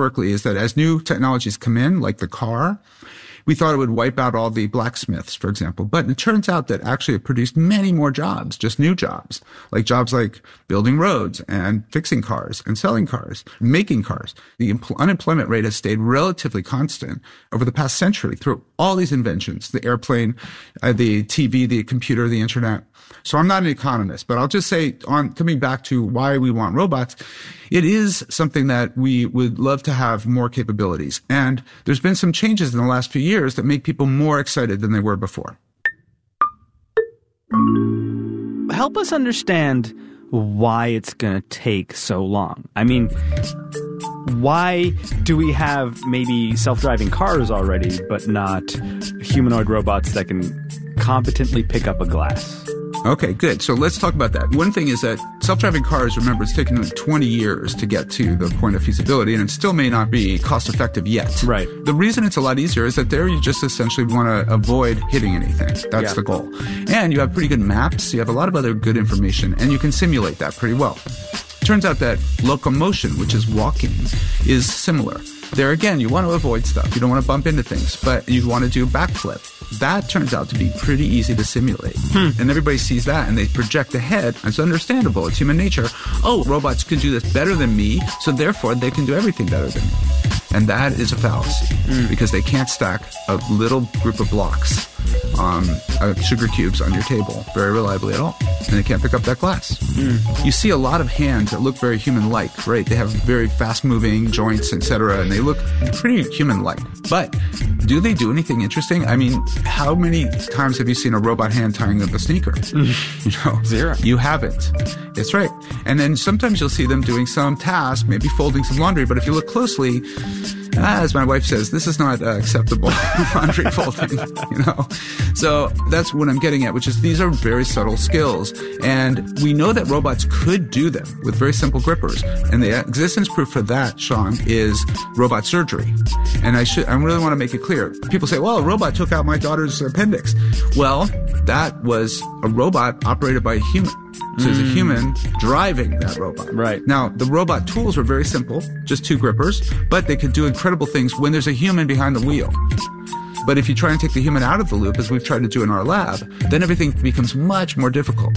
historically is that as new technologies come in, like the car, we thought it would wipe out all the blacksmiths, for example. But it turns out that actually it produced many more jobs, just new jobs like building roads and fixing cars and selling cars, making cars. The unemployment rate has stayed relatively constant over the past century through all these inventions, the airplane, the TV, the computer, the internet. So I'm not an economist, but I'll just say, coming back to why we want robots, it is something that we would love to have more capabilities. And there's been some changes in the last few years that make people more excited than they were before. Help us understand why it's going to take so long. I mean, why do we have maybe self-driving cars already, but not humanoid robots that can competently pick up a glass? Okay, good. So let's talk about that. One thing is that self-driving cars, remember, it's taken 20 years to get to the point of feasibility, and it still may not be cost-effective yet. Right. The reason it's a lot easier is that there you just essentially want to avoid hitting anything. That's the goal. And you have pretty good maps. You have a lot of other good information, and you can simulate that pretty well. Turns out that locomotion, which is walking, is similar. There again, you want to avoid stuff. You don't want to bump into things, but you want to do a backflip. That turns out to be pretty easy to simulate. And everybody sees that and they project ahead. It's understandable. It's human nature. Oh, robots can do this better than me, so therefore they can do everything better than me. And that is a fallacy because they can't stack a little group of blocks, sugar cubes on your table very reliably at all. And they can't pick up that glass. You see a lot of hands that look very human-like, right? They have very fast-moving joints, etc., and they look pretty human-like. But do they do anything interesting? I mean, how many times have you seen a robot hand tying up a sneaker? Zero. You haven't. That's right. And then sometimes you'll see them doing some task, maybe folding some laundry, but if you look closely, as my wife says, this is not acceptable laundry folding, So that's what I'm getting at, which is these are very subtle skills. And we know that robots could do them with very simple grippers. And the existence proof for that, Sean, is robot surgery. And I really want to make it clear. People say, well, a robot took out my daughter's appendix. Well, that was a robot operated by a human. So there's a human driving that robot. Right. Now, the robot tools were very simple, just two grippers, but they could do incredible things when there's a human behind the wheel. But if you try and take the human out of the loop, as we've tried to do in our lab, then everything becomes much more difficult.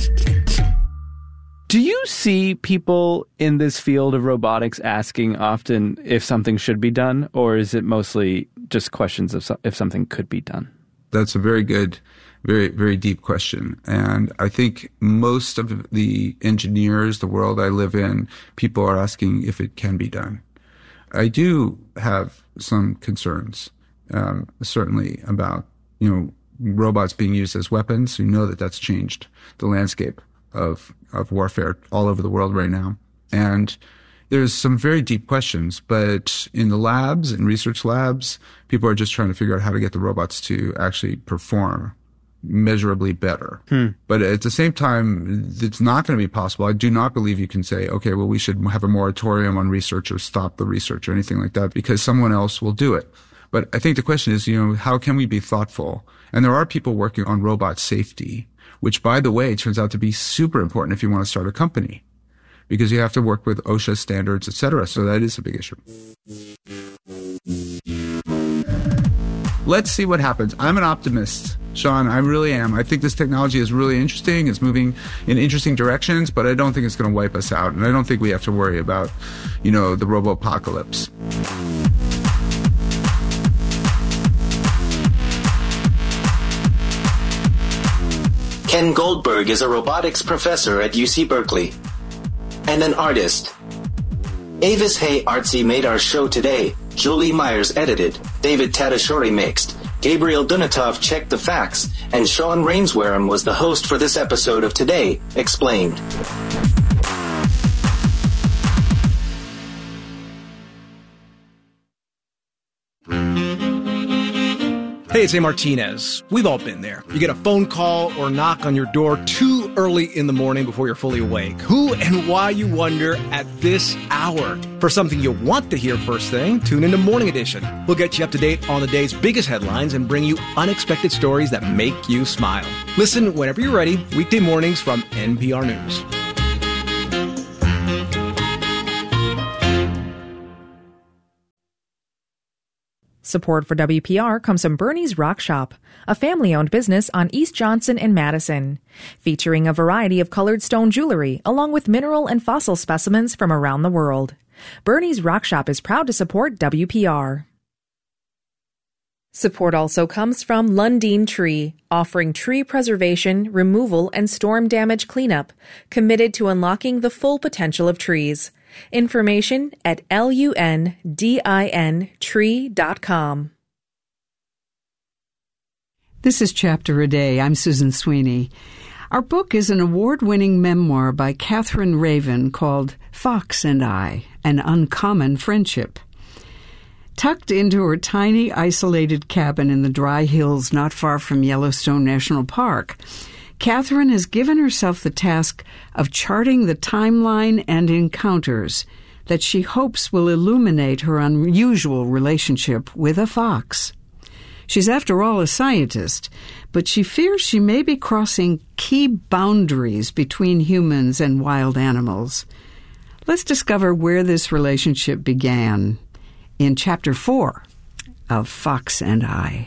Do you see people in this field of robotics asking often if something should be done, or is it mostly just questions of if something could be done? That's a very good, very, very deep question. And I think most of the engineers, the world I live in, people are asking if it can be done. I do have some concerns, certainly about, robots being used as weapons. You know that that's changed the landscape of warfare all over the world right now. And there's some very deep questions, but in the labs, in research labs, people are just trying to figure out how to get the robots to actually perform measurably better. But at the same time, it's not going to be possible. I do not believe you can say, okay, well, we should have a moratorium on research or stop the research or anything like that because someone else will do it. But I think the question is, how can we be thoughtful? And there are people working on robot safety, which, by the way, turns out to be super important if you want to start a company, because you have to work with OSHA standards, et cetera. So that is a big issue. Let's see what happens. I'm an optimist, Sean. I really am. I think this technology is really interesting. It's moving in interesting directions, but I don't think it's going to wipe us out. And I don't think we have to worry about, the robo-apocalypse. Ken Goldberg is a robotics professor at UC Berkeley and an artist. Avis Hay Artsy made our show today. Julie Myers edited. David Tadashori mixed. Gabriel Dunatov checked the facts. And Sean Rainswareham was the host for this episode of Today Explained. Hey, it's A. Martinez. We've all been there. You get a phone call or knock on your door too early in the morning before you're fully awake. Who and why, you wonder, at this hour? For something you want to hear first thing, tune into Morning Edition. We'll get you up to date on the day's biggest headlines and bring you unexpected stories that make you smile. Listen whenever you're ready, weekday mornings from NPR News. Support for WPR comes from Bernie's Rock Shop, a family-owned business on East Johnson and Madison, featuring a variety of colored stone jewelry along with mineral and fossil specimens from around the world. Bernie's Rock Shop is proud to support WPR. Support also comes from Lundin Tree, offering tree preservation, removal, and storm damage cleanup, committed to unlocking the full potential of trees. Information at lundintree.com. This is Chapter a Day. I'm Susan Sweeney. Our book is an award-winning memoir by Catherine Raven called Fox and I, An Uncommon Friendship. Tucked into her tiny, isolated cabin in the dry hills not far from Yellowstone National Park, Catherine has given herself the task of charting the timeline and encounters that she hopes will illuminate her unusual relationship with a fox. She's, after all, a scientist, but she fears she may be crossing key boundaries between humans and wild animals. Let's discover where this relationship began in Chapter 4 of Fox and I.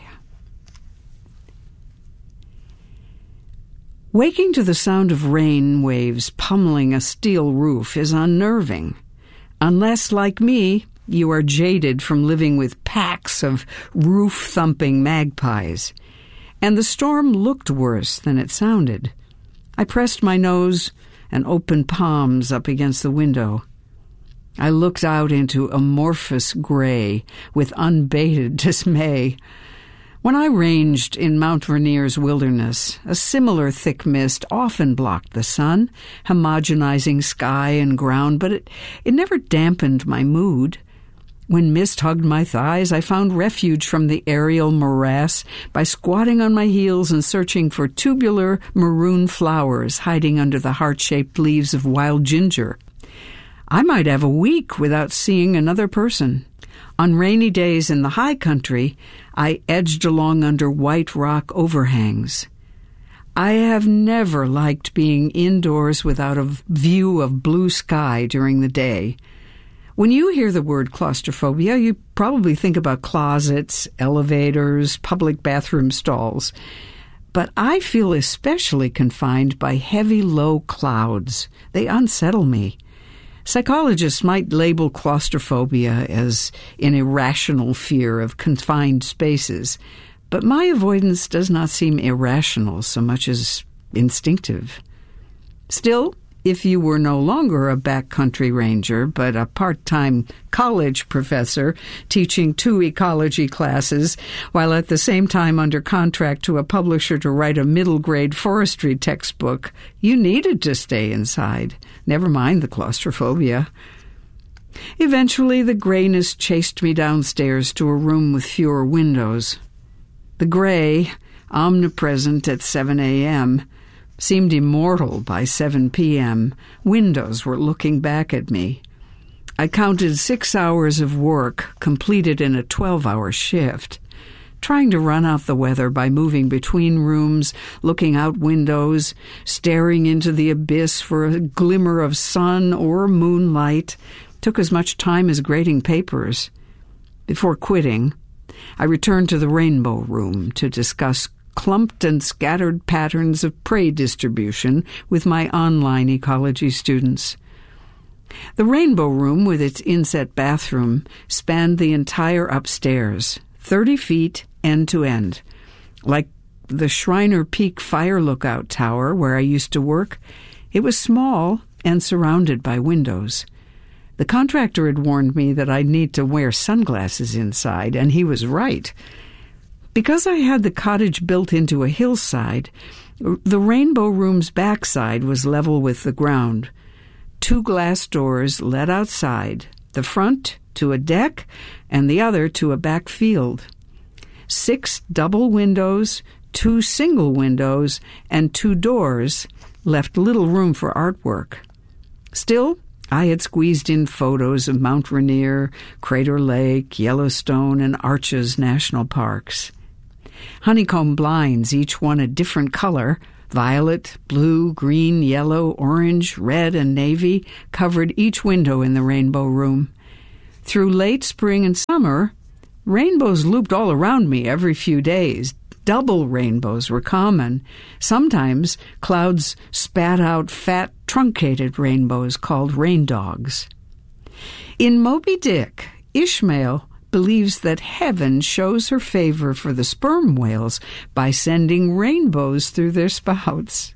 Waking to the sound of rain waves pummeling a steel roof is unnerving, unless, like me, you are jaded from living with packs of roof-thumping magpies. And the storm looked worse than it sounded. I pressed my nose and open palms up against the window. I looked out into amorphous gray with unbated dismay. When I ranged in Mount Rainier's wilderness, a similar thick mist often blocked the sun, homogenizing sky and ground, but it never dampened my mood. When mist hugged my thighs, I found refuge from the aerial morass by squatting on my heels and searching for tubular maroon flowers hiding under the heart-shaped leaves of wild ginger. I might have a week without seeing another person. On rainy days in the high country, I edged along under white rock overhangs. I have never liked being indoors without a view of blue sky during the day. When you hear the word claustrophobia, you probably think about closets, elevators, public bathroom stalls. But I feel especially confined by heavy, low clouds. They unsettle me. Psychologists might label claustrophobia as an irrational fear of confined spaces, but my avoidance does not seem irrational so much as instinctive. Still, if you were no longer a backcountry ranger, but a part-time college professor teaching 2 ecology classes, while at the same time under contract to a publisher to write a middle-grade forestry textbook, you needed to stay inside. Never mind the claustrophobia. Eventually, the grayness chased me downstairs to a room with fewer windows. The gray, omnipresent at 7 a.m., seemed immortal by 7 p.m. Windows were looking back at me. I counted 6 hours of work completed in a 12-hour shift, trying to run out the weather by moving between rooms, looking out windows, staring into the abyss for a glimmer of sun or moonlight, took as much time as grading papers. Before quitting, I returned to the Rainbow Room to discuss clumped and scattered patterns of prey distribution with my online ecology students. The Rainbow Room, with its inset bathroom, spanned the entire upstairs, 30 feet end to end. Like the Shriner Peak Fire Lookout Tower, where I used to work, it was small and surrounded by windows. The contractor had warned me that I'd need to wear sunglasses inside, and he was right. Because I had the cottage built into a hillside, the Rainbow Room's backside was level with the ground. 2 glass doors led outside, the front to a deck and the other to a back field. 6 double windows, 2 single windows, and 2 doors left little room for artwork. Still, I had squeezed in photos of Mount Rainier, Crater Lake, Yellowstone, and Arches National Parks. Honeycomb blinds, each one a different color, violet, blue, green, yellow, orange, red, and navy, covered each window in the Rainbow Room. Through late spring and summer, Rainbows looped all around me every few days. Double rainbows were common. Sometimes clouds spat out fat, truncated rainbows called rain dogs. In Moby Dick, Ishmael believes that heaven shows her favor for the sperm whales by sending rainbows through their spouts.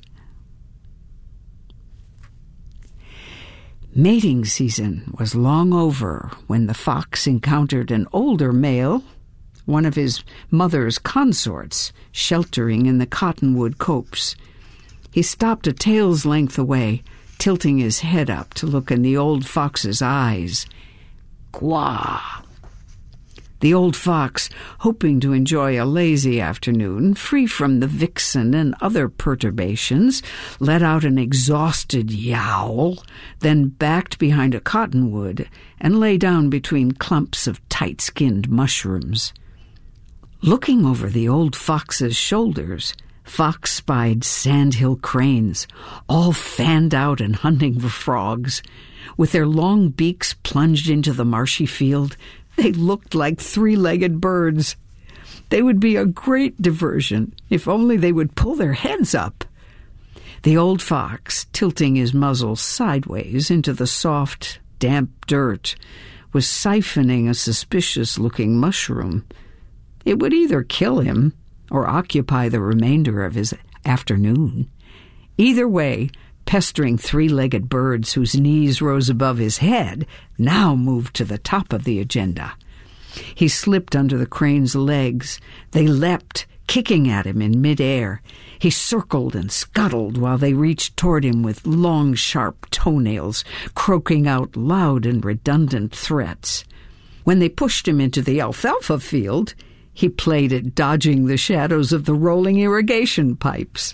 Mating season was long over when the fox encountered an older male, one of his mother's consorts, sheltering in the cottonwood copse. He stopped a tail's length away, tilting his head up to look in the old fox's eyes. Quah! The old fox, hoping to enjoy a lazy afternoon, free from the vixen and other perturbations, let out an exhausted yowl, then backed behind a cottonwood and lay down between clumps of tight-skinned mushrooms. Looking over the old fox's shoulders, Fox spied sandhill cranes, all fanned out and hunting for frogs. With their long beaks plunged into the marshy field, they looked like three-legged birds. They would be a great diversion if only they would pull their heads up. The old fox, tilting his muzzle sideways into the soft, damp dirt, was siphoning a suspicious-looking mushroom. It would either kill him or occupy the remainder of his afternoon. Either way, pestering three-legged birds whose knees rose above his head now moved to the top of the agenda. He slipped under the crane's legs. They leapt, kicking at him in midair. He circled and scuttled while they reached toward him with long, sharp toenails, croaking out loud and redundant threats. When they pushed him into the alfalfa field, he played at dodging the shadows of the rolling irrigation pipes.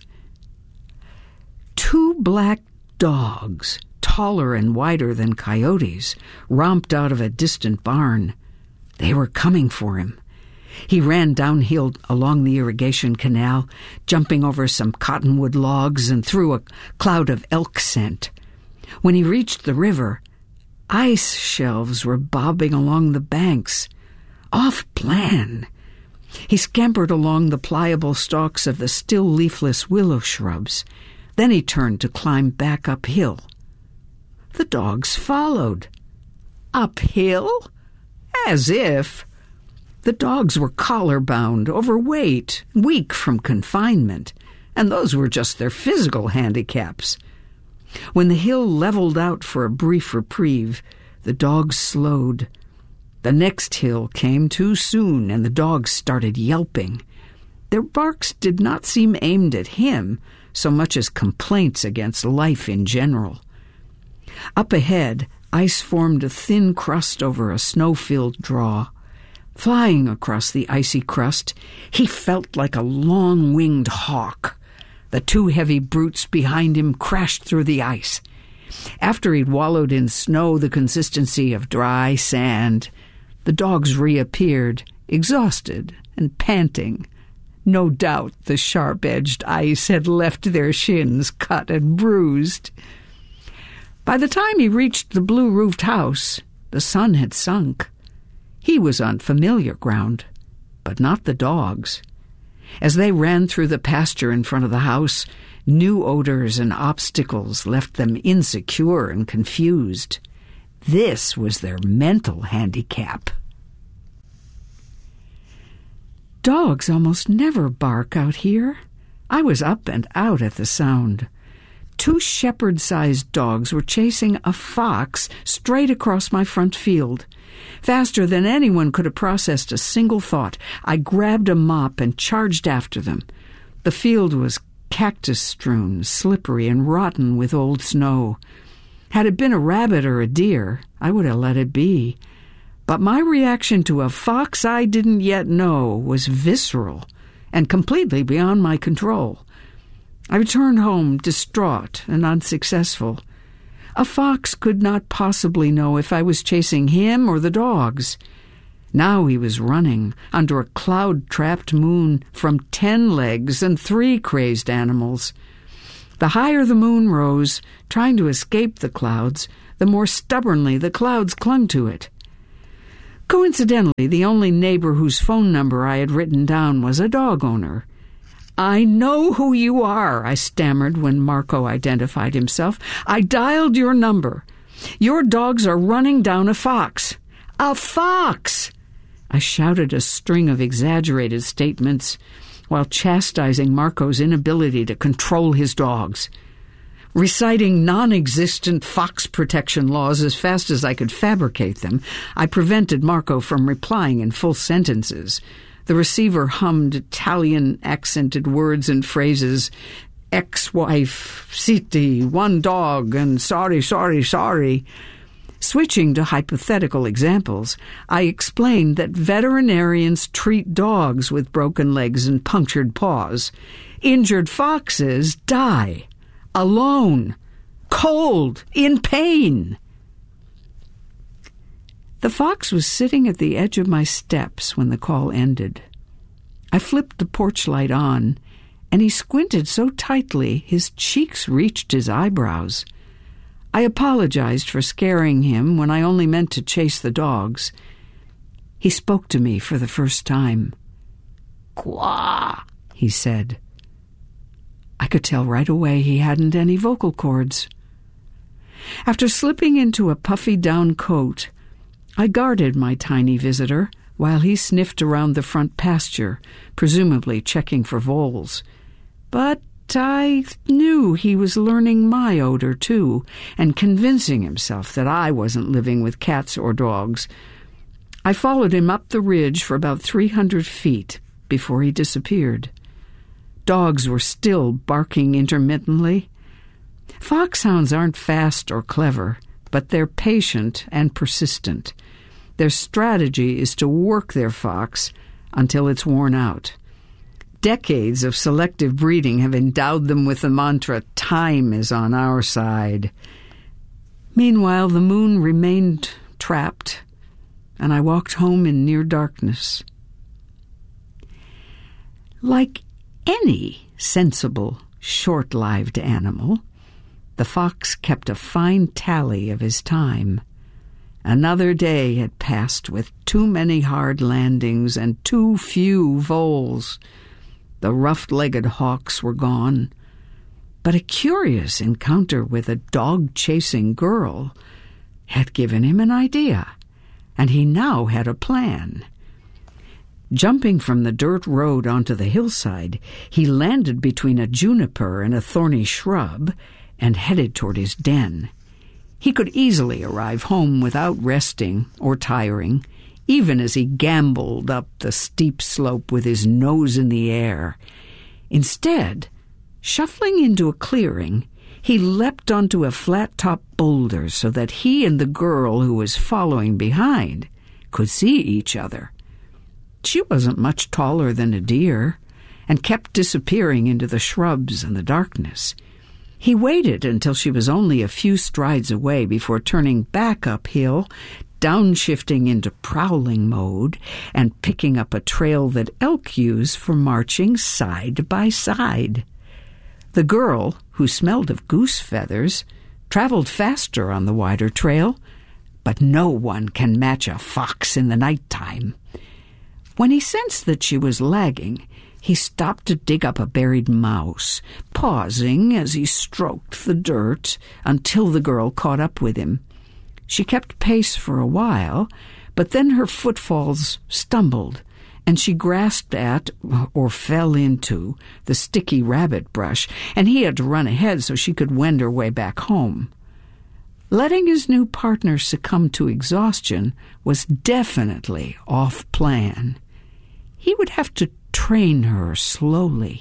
2 black dogs, taller and wider than coyotes, romped out of a distant barn. They were coming for him. He ran downhill along the irrigation canal, jumping over some cottonwood logs and through a cloud of elk scent. When he reached the river, ice shelves were bobbing along the banks. Off plan. He scampered along the pliable stalks of the still leafless willow shrubs. Then he turned to climb back uphill. The dogs followed. Uphill? As if. The dogs were collar-bound, overweight, weak from confinement, and those were just their physical handicaps. When the hill leveled out for a brief reprieve, the dogs slowed. The next hill came too soon, and the dogs started yelping. Their barks did not seem aimed at him so much as complaints against life in general. Up ahead, ice formed a thin crust over a snow-filled draw. Flying across the icy crust, he felt like a long-winged hawk. The 2 heavy brutes behind him crashed through the ice. After he'd wallowed in snow the consistency of dry sand, the dogs reappeared, exhausted and panting. No doubt the sharp-edged ice had left their shins cut and bruised. By the time he reached the blue-roofed house, the sun had sunk. He was on familiar ground, but not the dogs. As they ran through the pasture in front of the house, new odors and obstacles left them insecure and confused. This was their mental handicap. Dogs almost never bark out here. I was up and out at the sound. 2 shepherd-sized dogs were chasing a fox straight across my front field. Faster than anyone could have processed a single thought, I grabbed a mop and charged after them. The field was cactus-strewn, slippery, and rotten with old snow. Had it been a rabbit or a deer, I would have let it be. But my reaction to a fox I didn't yet know was visceral and completely beyond my control. I returned home distraught and unsuccessful. A fox could not possibly know if I was chasing him or the dogs. Now he was running under a cloud-trapped moon from 10 legs and 3 crazed animals. The higher the moon rose, trying to escape the clouds, the more stubbornly the clouds clung to it. Coincidentally, the only neighbor whose phone number I had written down was a dog owner. "I know who you are," I stammered when Marco identified himself. "I dialed your number. Your dogs are running down a fox." "A fox!" I shouted a string of exaggerated statements while chastising Marco's inability to control his dogs. Reciting non-existent fox protection laws as fast as I could fabricate them, I prevented Marco from replying in full sentences. The receiver hummed Italian-accented words and phrases, ex-wife, city, one dog, and sorry. Switching to hypothetical examples, I explained that veterinarians treat dogs with broken legs and punctured paws. Injured foxes die. Alone, cold, in pain. The fox was sitting at the edge of my steps when the call ended. I flipped the porch light on, and he squinted so tightly his cheeks reached his eyebrows. I apologized for scaring him when I only meant to chase the dogs. He spoke to me for the first time. "Quah," he said. I could tell right away he hadn't any vocal cords. After slipping into a puffy down coat, I guarded my tiny visitor while he sniffed around the front pasture, presumably checking for voles. But I knew he was learning my odor, too, and convincing himself that I wasn't living with cats or dogs. I followed him up the ridge for about 300 feet before he disappeared. Dogs were still barking intermittently. Foxhounds aren't fast or clever, but they're patient and persistent. Their strategy is to work their fox until it's worn out. Decades of selective breeding have endowed them with the mantra, "Time is on our side." Meanwhile, the moon remained trapped, and I walked home in near darkness. Like any sensible, short-lived animal, the fox kept a fine tally of his time. Another day had passed with too many hard landings and too few voles. The rough-legged hawks were gone, but a curious encounter with a dog-chasing girl had given him an idea, and he now had a plan. Jumping from the dirt road onto the hillside, he landed between a juniper and a thorny shrub and headed toward his den. He could easily arrive home without resting or tiring, even as he gamboled up the steep slope with his nose in the air. Instead, shuffling into a clearing, he leapt onto a flat-top boulder so that he and the girl who was following behind could see each other. She wasn't much taller than a deer and kept disappearing into the shrubs and the darkness. He waited until she was only a few strides away before turning back uphill, downshifting into prowling mode, and picking up a trail that elk use for marching side by side. The girl, who smelled of goose feathers, traveled faster on the wider trail, but no one can match a fox in the nighttime. When he sensed that she was lagging, he stopped to dig up a buried mouse, pausing as he stroked the dirt until the girl caught up with him. She kept pace for a while, but then her footfalls stumbled, and she grasped at, or fell into, the sticky rabbit brush, and he had to run ahead so she could wend her way back home. Letting his new partner succumb to exhaustion was definitely off plan. He would have to train her slowly.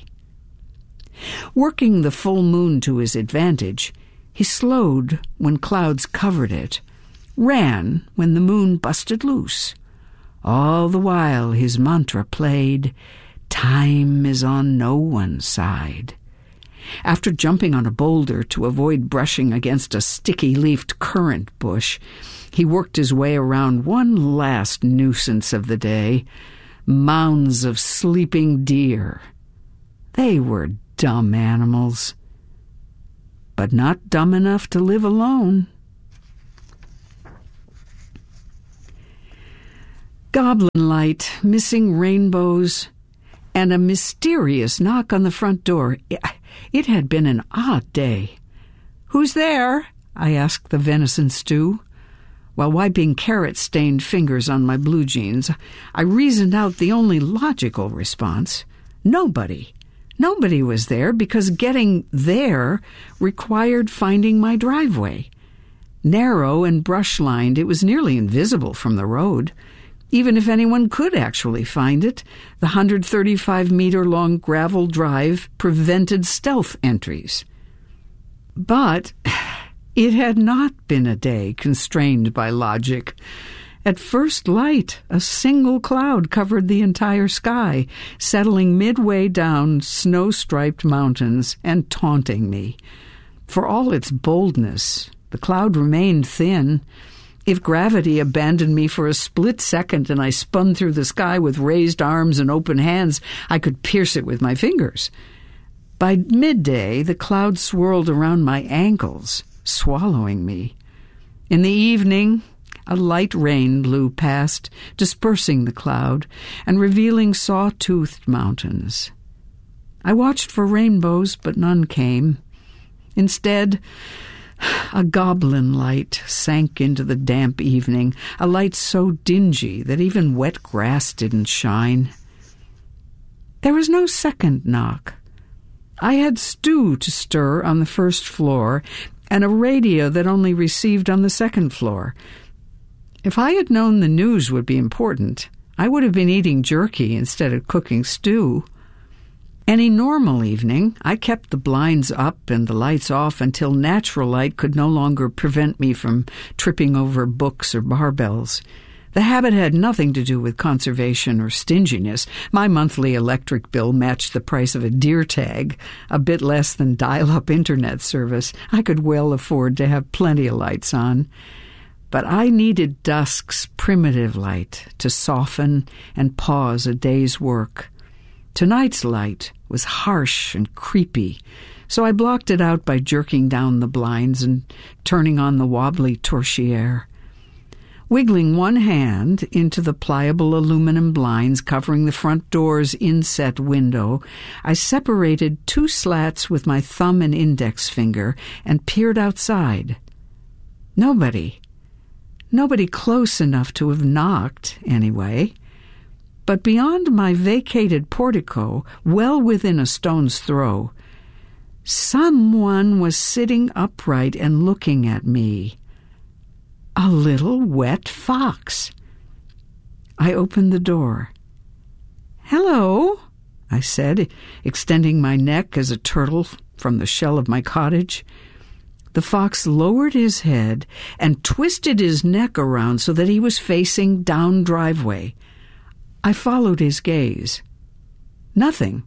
Working the full moon to his advantage, he slowed when clouds covered it, ran when the moon busted loose. All the while his mantra played, "Time is on no one's side." After jumping on a boulder to avoid brushing against a sticky-leafed currant bush, he worked his way around one last nuisance of the day, mounds of sleeping deer. They were dumb animals, but not dumb enough to live alone. Goblin light, missing rainbows, and a mysterious knock on the front door. It had been an odd day. "Who's there?" I asked the venison stew. While wiping carrot-stained fingers on my blue jeans, I reasoned out the only logical response. Nobody. Nobody was there because getting there required finding my driveway. Narrow and brush-lined, it was nearly invisible from the road. Even if anyone could actually find it, the 135-meter-long gravel drive prevented stealth entries. But it had not been a day constrained by logic. At first light, a single cloud covered the entire sky, settling midway down snow-striped mountains and taunting me. For all its boldness, the cloud remained thin. If gravity abandoned me for a split second and I spun through the sky with raised arms and open hands, I could pierce it with my fingers. By midday, the cloud swirled around my ankles, swallowing me. In the evening, a light rain blew past, dispersing the cloud and revealing saw-toothed mountains. I watched for rainbows, but none came. Instead, a goblin light sank into the damp evening, a light so dingy that even wet grass didn't shine. There was no second knock. I had stew to stir on the first floor and a radio that only received on the second floor. If I had known the news would be important, I would have been eating jerky instead of cooking stew. Any normal evening, I kept the blinds up and the lights off until natural light could no longer prevent me from tripping over books or barbells. The habit had nothing to do with conservation or stinginess. My monthly electric bill matched the price of a deer tag, a bit less than dial-up internet service. I could well afford to have plenty of lights on. But I needed dusk's primitive light to soften and pause a day's work. Tonight's light was harsh and creepy, so I blocked it out by jerking down the blinds and turning on the wobbly tourtière. Wiggling one hand into the pliable aluminum blinds covering the front door's inset window, I separated two slats with my thumb and index finger and peered outside. Nobody close enough to have knocked, anyway. But beyond my vacated portico, well within a stone's throw, someone was sitting upright and looking at me. A little wet fox. I opened the door. "Hello," I said, extending my neck as a turtle from the shell of my cottage. The fox lowered his head and twisted his neck around so that he was facing down driveway. I followed his gaze. Nothing.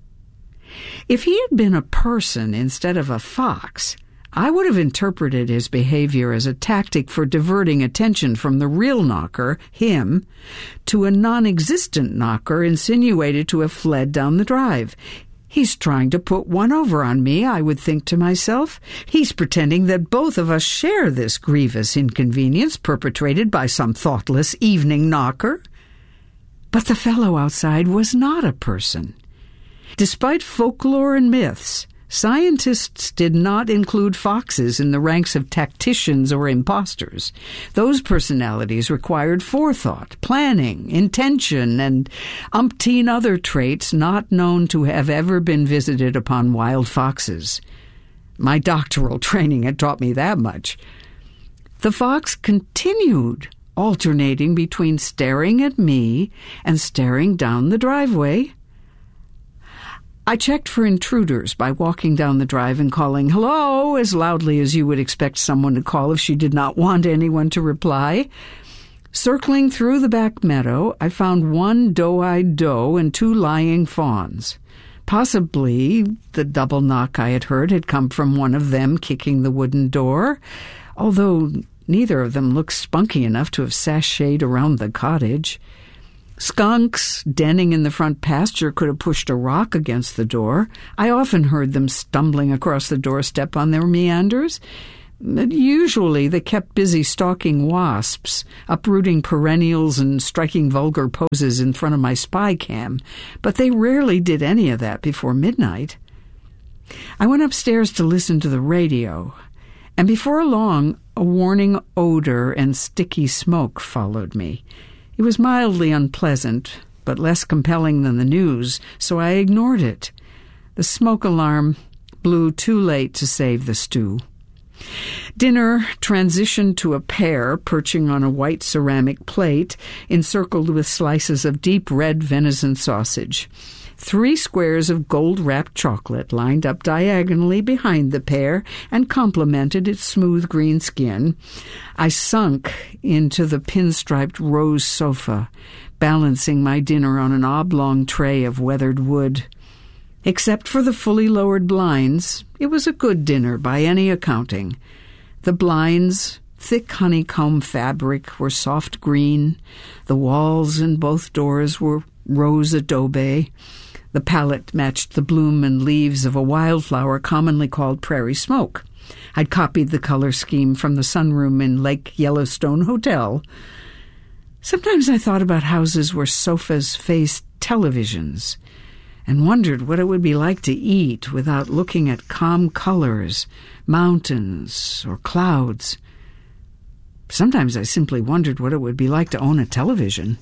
If he had been a person instead of a fox, I would have interpreted his behavior as a tactic for diverting attention from the real knocker, him, to a non-existent knocker insinuated to have fled down the drive. He's trying to put one over on me, I would think to myself. He's pretending that both of us share this grievous inconvenience perpetrated by some thoughtless evening knocker. But the fellow outside was not a person. Despite folklore and myths, scientists did not include foxes in the ranks of tacticians or imposters. Those personalities required forethought, planning, intention, and umpteen other traits not known to have ever been visited upon wild foxes. My doctoral training had taught me that much. The fox continued, alternating between staring at me and staring down the driveway. I checked for intruders by walking down the drive and calling "hello" as loudly as you would expect someone to call if she did not want anyone to reply. Circling through the back meadow, I found one doe-eyed doe and two lying fawns. Possibly the double knock I had heard had come from one of them kicking the wooden door, although neither of them looked spunky enough to have sashayed around the cottage. Skunks denning in the front pasture could have pushed a rock against the door. I often heard them stumbling across the doorstep on their meanders. Usually they kept busy stalking wasps, uprooting perennials and striking vulgar poses in front of my spy cam, but they rarely did any of that before midnight. I went upstairs to listen to the radio, and before long a warning odor and sticky smoke followed me. It was mildly unpleasant, but less compelling than the news, so I ignored it. The smoke alarm blew too late to save the stew. Dinner transitioned to a pear perching on a white ceramic plate encircled with slices of deep red venison sausage. 3 squares of gold-wrapped chocolate lined up diagonally behind the pear and complemented its smooth green skin. I sunk into the pinstriped rose sofa, balancing my dinner on an oblong tray of weathered wood. Except for the fully lowered blinds, it was a good dinner by any accounting. The blinds, thick honeycomb fabric, were soft green. The walls in both doors were rose adobe. The palette matched the bloom and leaves of a wildflower commonly called prairie smoke. I'd copied the color scheme from the sunroom in Lake Yellowstone Hotel. Sometimes I thought about houses where sofas faced televisions and wondered what it would be like to eat without looking at calm colors, mountains, or clouds. Sometimes I simply wondered what it would be like to own a television.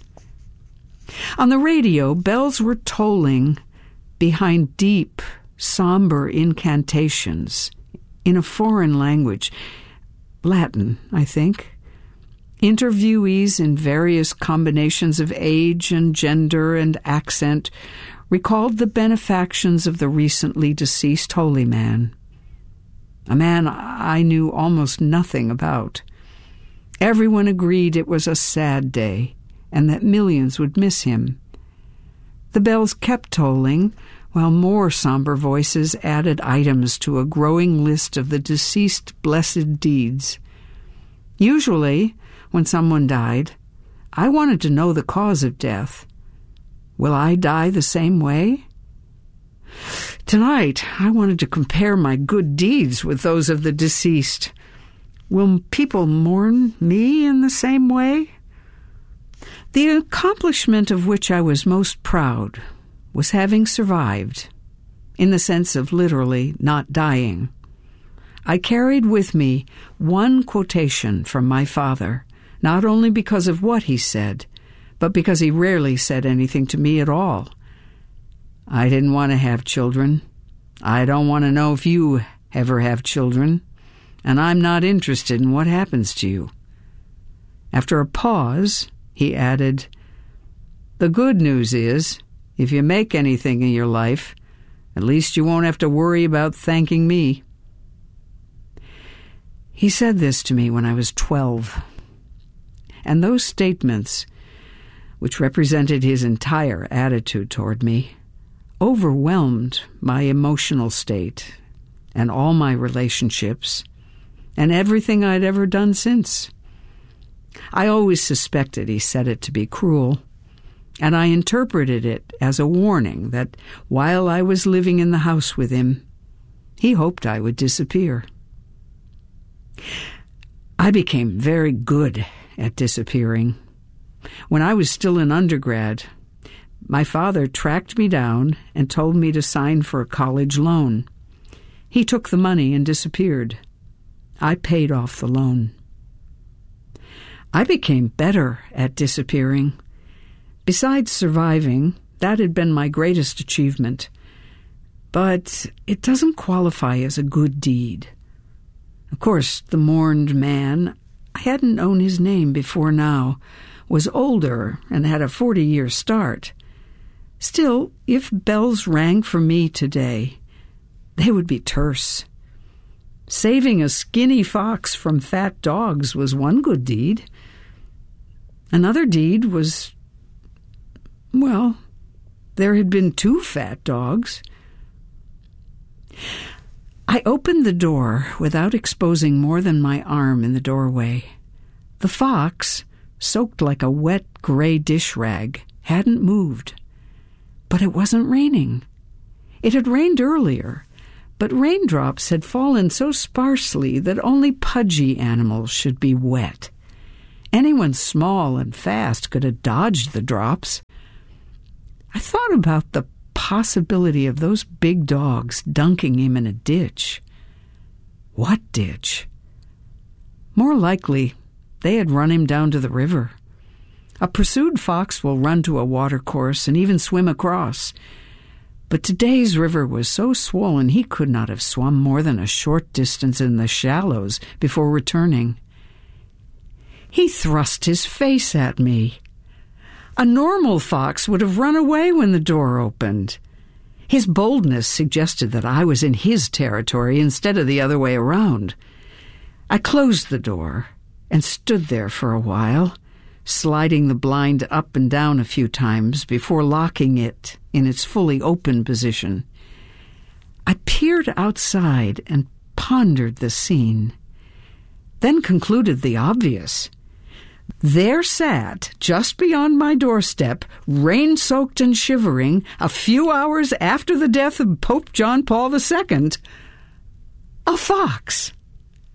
On the radio, bells were tolling behind deep, somber incantations in a foreign language, Latin, I think. Interviewees in various combinations of age and gender and accent recalled the benefactions of the recently deceased holy man, a man I knew almost nothing about. Everyone agreed it was a sad day and that millions would miss him. The bells kept tolling, while more somber voices added items to a growing list of the deceased blessed deeds. Usually, when someone died, I wanted to know the cause of death. Will I die the same way? Tonight, I wanted to compare my good deeds with those of the deceased. Will people mourn me in the same way? The accomplishment of which I was most proud was having survived, in the sense of literally not dying. I carried with me one quotation from my father, not only because of what he said, but because he rarely said anything to me at all. I didn't want to have children. I don't want to know if you ever have children, and I'm not interested in what happens to you. After a pause, he added, "The good news is, if you make anything in your life, at least you won't have to worry about thanking me." He said this to me when I was 12. And those statements, which represented his entire attitude toward me, overwhelmed my emotional state and all my relationships and everything I'd ever done since. I always suspected he said it to be cruel, and I interpreted it as a warning that while I was living in the house with him, he hoped I would disappear. I became very good at disappearing. When I was still an undergrad, my father tracked me down and told me to sign for a college loan. He took the money and disappeared. I paid off the loan. I became better at disappearing. Besides surviving, that had been my greatest achievement. But it doesn't qualify as a good deed. Of course, the mourned man, I hadn't known his name before now, was older and had a 40-year start. Still, if bells rang for me today, they would be terse. Saving a skinny fox from fat dogs was one good deed. Another deed was, well, there had been 2 fat dogs. I opened the door without exposing more than my arm in the doorway. The fox, soaked like a wet gray dish rag, hadn't moved. But it wasn't raining. It had rained earlier, But raindrops had fallen so sparsely that only pudgy animals should be wet. Anyone small and fast could have dodged the drops. I thought about the possibility of those big dogs dunking him in a ditch. What ditch? More likely, they had run him down to the river. A pursued fox will run to a watercourse and even swim across. But today's river was so swollen he could not have swum more than a short distance in the shallows before returning. He thrust his face at me. A normal fox would have run away when the door opened. His boldness suggested that I was in his territory instead of the other way around. I closed the door and stood there for a while, sliding the blind up and down a few times before locking it in its fully open position. I peered outside and pondered the scene, then concluded the obvious. There sat, just beyond my doorstep, rain-soaked and shivering, a few hours after the death of Pope John Paul II, a fox.